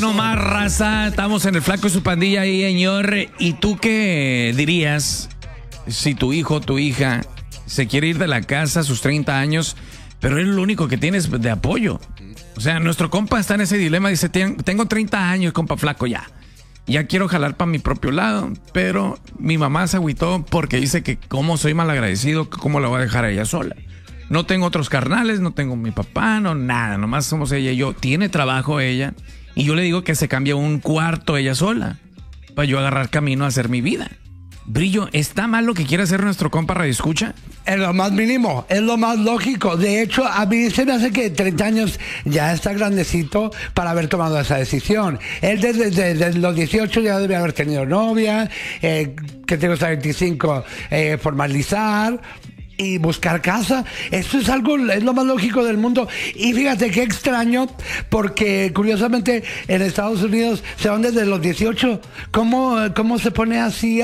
No más, raza, estamos en el Flaco y su pandilla ahí, señor. ¿Y tú qué dirías si tu hijo o tu hija se quiere ir de la casa a sus 30 años, pero es lo único que tienes de apoyo? O sea, nuestro compa está en ese dilema, dice, tengo 30 años, compa Flaco, ya quiero jalar para mi propio lado, pero mi mamá se agüitó porque dice que cómo soy malagradecido, cómo la voy a dejar a ella sola. No tengo otros carnales, no tengo mi papá, no nada, nomás somos ella y yo. Tiene trabajo ella y yo le digo que se cambie un cuarto ella sola para yo agarrar camino a hacer mi vida. Brillo, ¿está mal lo que quiere hacer nuestro compa Radio Escucha? En lo más mínimo, es lo más lógico. De hecho, a mí se me hace que 30 años ya está grandecito para haber tomado esa decisión. Él desde los 18 ya debe haber tenido novia, que tengo hasta 25, formalizar y buscar casa. Eso es lo más lógico del mundo. Y fíjate qué extraño, porque curiosamente en Estados Unidos se van desde los 18. ¿Cómo se pone así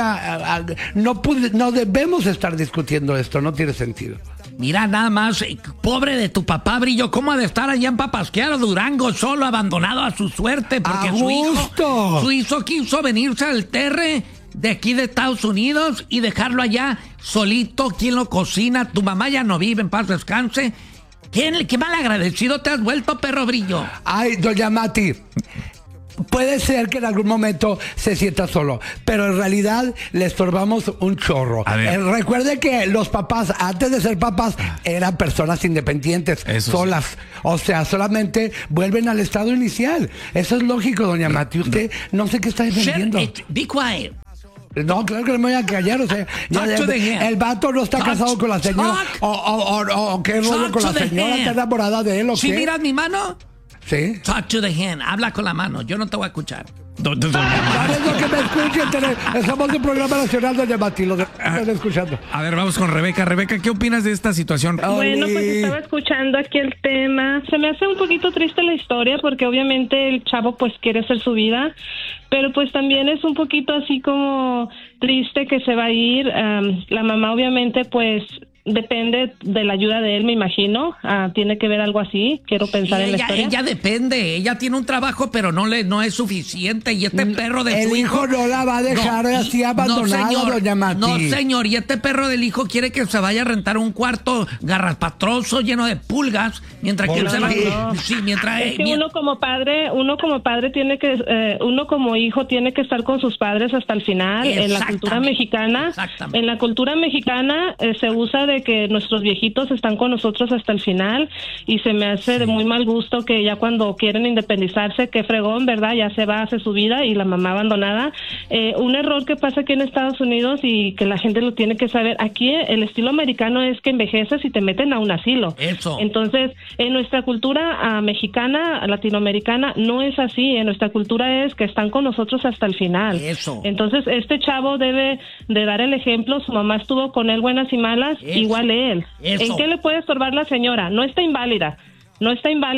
no debemos estar discutiendo esto, no tiene sentido. Mira, nada más, pobre de tu papá, Brillo, ¿cómo ha de estar allá en Papasquiaro, Durango, solo, abandonado a su suerte? Porque su hijo quiso venirse al Terre de aquí de Estados Unidos y dejarlo allá solito. ¿Quién lo cocina? Tu mamá ya no vive, en paz descanse. ¿Qué mal agradecido te has vuelto, perro Brillo? Ay, doña Mati, puede ser que en algún momento se sienta solo, pero en realidad le estorbamos un chorro. Recuerde que los papás, antes de ser papás, eran personas independientes, solas. Sí. O sea, solamente vuelven al estado inicial. Eso es lógico, doña Mati. Usted no sé qué está defendiendo. Be quiet. No, claro que no me voy a callar, o sea, el vato no está casado con la señora, o qué rollo con la señora, está enamorada de él, o qué. ¿Sí miras mi mano? Sí. Talk to the hand, habla con la mano, yo no te voy a escuchar. ¿Sabes lo que me escuchen? Estamos en un programa nacional, doña Mati, lo están escuchando. A ver, vamos con Rebeca. Rebeca, ¿qué opinas de esta situación? Bueno, pues estaba escuchando aquí el tema. Se me hace un poquito triste la historia porque obviamente el chavo pues quiere hacer su vida, pero pues también es un poquito así como triste que se va a ir. La mamá obviamente pues depende de la ayuda de él, me imagino. Tiene que ver algo así. Quiero pensar en la historia. Ella depende. Ella tiene un trabajo, pero no es suficiente. Y este perro de su hijo... El hijo no la va a dejar así abandonada, doña Mati. No, señor. Y este perro del hijo quiere que se vaya a rentar un cuarto garrapastroso lleno de pulgas, mientras que él se va... Sí, mientras... Es que uno como padre tiene que... uno como hijo tiene que estar con sus padres hasta el final. En la cultura mexicana... En la cultura mexicana se usa de que nuestros viejitos están con nosotros hasta el final, y se me hace de muy mal gusto que ya cuando quieren independizarse, qué fregón, ¿verdad? Ya se va a hacer su vida y la mamá abandonada. Un error que pasa aquí en Estados Unidos y que la gente lo tiene que saber, aquí el estilo americano es que envejeces y te meten a un asilo. Eso. Entonces, en nuestra cultura mexicana, latinoamericana, no es así. En nuestra cultura es que están con nosotros hasta el final. Eso. Entonces, este chavo debe de dar el ejemplo. Su mamá estuvo con él buenas y malas, igual él. Eso. ¿En qué le puede estorbar la señora? No está inválida, no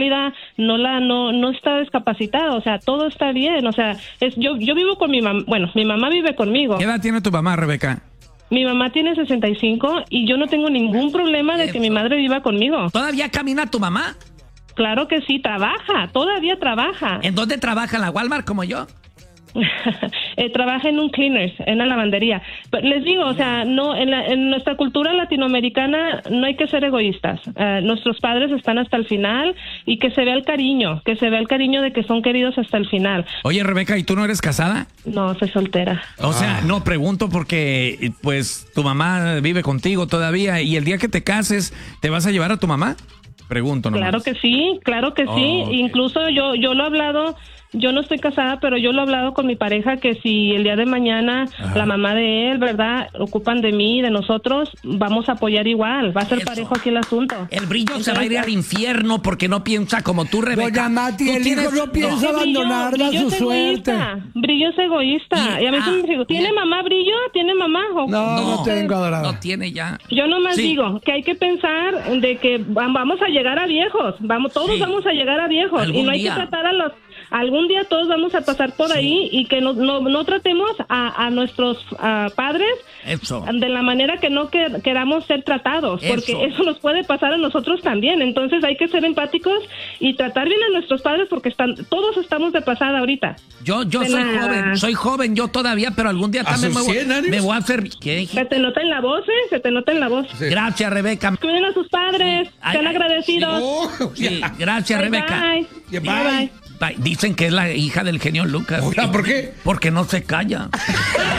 está discapacitada, o sea, todo está bien, o sea, yo vivo con mi mamá, bueno, mi mamá vive conmigo. ¿Qué edad tiene tu mamá, Rebeca? Mi mamá tiene 65 y yo no tengo ningún problema de que mi madre viva conmigo. ¿Todavía camina tu mamá? Claro que sí, todavía trabaja. ¿En dónde trabaja? ¿En la Walmart como yo? Trabaja en un cleaners, en una lavandería. Pero les digo, o sea, no, en nuestra cultura latinoamericana no hay que ser egoístas. Nuestros padres están hasta el final y que se vea el cariño, de que son queridos hasta el final. Oye, Rebeca, ¿y tú no eres casada? No, soy soltera. O sea, no, pregunto porque pues tu mamá vive contigo todavía y el día que te cases, ¿te vas a llevar a tu mamá? Pregunto nomás. Claro que sí. Okay. Incluso yo lo he hablado. Yo no estoy casada, pero yo lo he hablado con mi pareja que si el día de mañana la mamá de él, ¿verdad?, ocupan de mí, de nosotros, vamos a apoyar igual. Va a ser parejo aquí el asunto. El Brillo entonces, se va a ir al infierno porque no piensa como tú, Rebeca. Doña Mati, el hijo no piensa abandonarla a su suerte. Brillo es egoísta. Y a mí se me dice, ¿tiene mamá, Brillo? ¿Tiene mamá? No tengo, adorada. No tiene ya. Yo nomás digo que hay que pensar de que vamos a llegar a viejos. Todos vamos a llegar a viejos. Y no hay que tratar algún día todos vamos a pasar por ahí y que no tratemos a nuestros padres de la manera que no queramos ser tratados, porque eso nos puede pasar a nosotros también. Entonces hay que ser empáticos y tratar bien a nuestros padres porque todos estamos de pasada ahorita. Yo soy joven yo todavía, pero algún día también me voy a hacer... ¿Qué? Se te nota en la voz, se te nota en la voz. Sí. Gracias, Rebeca. Cuiden a sus padres, sean agradecidos. Sí, gracias, Rebeca. Bye. Bye. Dicen que es la hija del genio Lucas. ¿Por qué? Porque no se calla.